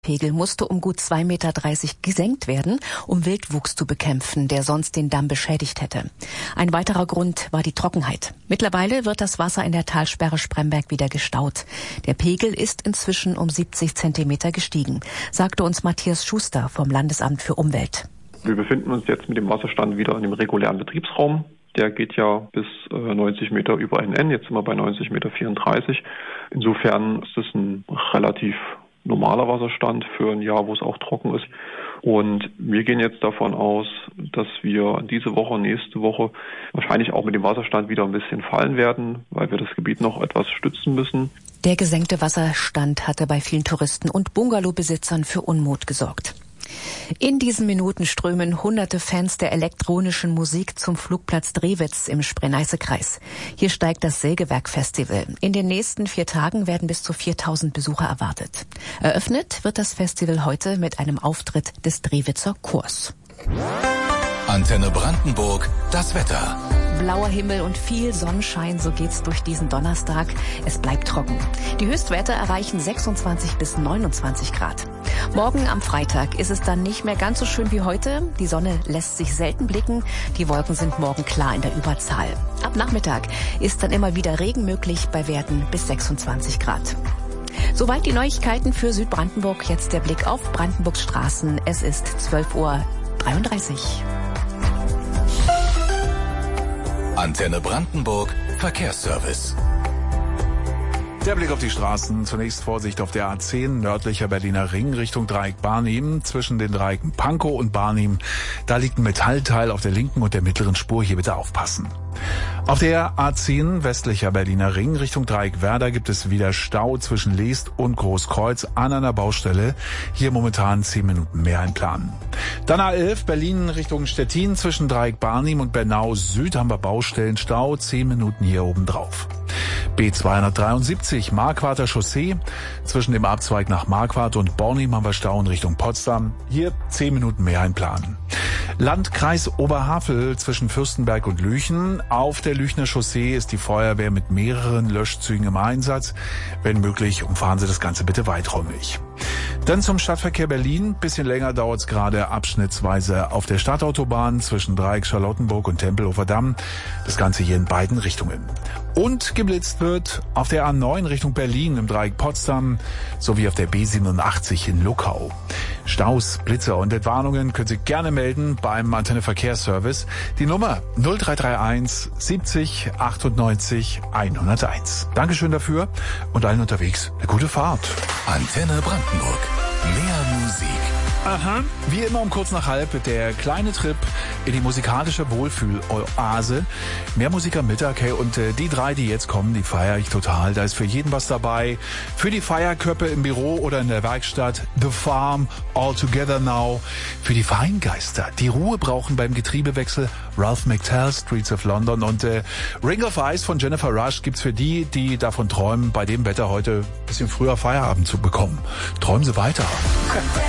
Pegel musste um gut 2,30 Meter gesenkt werden, um Wildwuchs zu bekämpfen, der sonst den Damm beschädigt hätte. Ein weiterer Grund war die Trockenheit. Mittlerweile wird das Wasser in der Talsperre Spremberg wieder gestaut. Der Pegel ist inzwischen um 70 Zentimeter gestiegen, sagte uns Matthias Schuster vom Landesamt für Umwelt. Wir befinden uns jetzt mit dem Wasserstand wieder in dem regulären Betriebsraum. Der geht ja bis 90 Meter über NN. Jetzt sind wir bei 90,34 Meter. Insofern ist es ein relativ normaler Wasserstand für ein Jahr, wo es auch trocken ist. Und wir gehen jetzt davon aus, dass wir diese Woche, nächste Woche wahrscheinlich auch mit dem Wasserstand wieder ein bisschen fallen werden, weil wir das Gebiet noch etwas stützen müssen. Der gesenkte Wasserstand hatte bei vielen Touristen und Bungalowbesitzern für Unmut gesorgt. In diesen Minuten strömen hunderte Fans der elektronischen Musik zum Flugplatz Drewitz im Spree-Neiße-Kreis. Hier steigt das Sägewerk-Festival. In den nächsten 4 Tagen werden bis zu 4.000 Besucher erwartet. Eröffnet wird das Festival heute mit einem Auftritt des Drewitzer Chors. Antenne Brandenburg, das Wetter. Blauer Himmel und viel Sonnenschein, so geht's durch diesen Donnerstag. Es bleibt trocken. Die Höchstwerte erreichen 26 bis 29 Grad. Morgen am Freitag ist es dann nicht mehr ganz so schön wie heute. Die Sonne lässt sich selten blicken. Die Wolken sind morgen klar in der Überzahl. Ab Nachmittag ist dann immer wieder Regen möglich bei Werten bis 26 Grad. Soweit die Neuigkeiten für Südbrandenburg. Jetzt der Blick auf Brandenburgs Straßen. Es ist 12:33 Uhr. Antenne Brandenburg, Verkehrsservice. Der Blick auf die Straßen. Zunächst Vorsicht auf der A10, nördlicher Berliner Ring Richtung Dreieck Barnim. Zwischen den Dreiecken Pankow und Barnim. Da liegt ein Metallteil auf der linken und der mittleren Spur. Hier bitte aufpassen. Auf der A10 westlicher Berliner Ring Richtung Dreieck Werder gibt es wieder Stau zwischen Leest und Großkreuz an einer Baustelle. Hier momentan 10 Minuten mehr einplanen. Dann A11 Berlin Richtung Stettin zwischen Dreieck Barnim und Bernau Süd haben wir Baustellenstau, 10 Minuten hier oben drauf. B273 Marquarder Chaussee. Zwischen dem Abzweig nach Marquardt und Bornim haben wir Stau in Richtung Potsdam. Hier 10 Minuten mehr einplanen. Landkreis Oberhavel zwischen Fürstenberg und Lüchen. Auf der Lüchner Chaussee ist die Feuerwehr mit mehreren Löschzügen im Einsatz. Wenn möglich, umfahren Sie das Ganze bitte weiträumig. Dann zum Stadtverkehr Berlin. Bisschen länger dauert es gerade abschnittsweise auf der Stadtautobahn zwischen Dreieck Charlottenburg und Tempelhofer Damm. Das Ganze hier in beiden Richtungen. Und geblitzt wird auf der A9 Richtung Berlin im Dreieck Potsdam sowie auf der B87 in Luckau. Staus, Blitzer und Entwarnungen können Sie gerne melden beim Antenne Verkehrsservice. Die Nummer 0331 70 98 101. Dankeschön dafür und allen unterwegs eine gute Fahrt. Antenne Brandenburg. Mehr Musik. Aha. Wie immer um kurz nach halb der kleine Trip in die musikalische Wohlfühl-Oase. Mehr Musik am Mittag, hey, und die 3, die jetzt kommen, die feiere ich total. Da ist für jeden was dabei. Für die Feierköppe im Büro oder in der Werkstatt, The Farm, All Together Now. Für die Feingeister, die Ruhe brauchen beim Getriebewechsel, Ralph McTell, Streets of London, und Ring of Ice von Jennifer Rush gibt's für die, die davon träumen, bei dem Wetter heute ein bisschen früher Feierabend zu bekommen. Träumen Sie weiter.